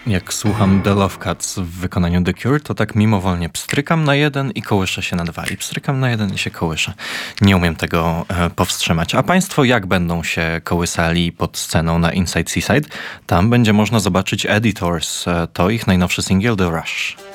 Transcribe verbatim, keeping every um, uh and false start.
Jak słucham The Love Cats w wykonaniu The Cure, to tak mimowolnie pstrykam na jeden i kołyszę się na dwa. I pstrykam na jeden i się kołyszę. Nie umiem tego e, powstrzymać. A państwo jak będą się kołysali pod sceną na Inside Seaside? Tam będzie można zobaczyć Editors. E, to ich najnowszy singiel The Rush.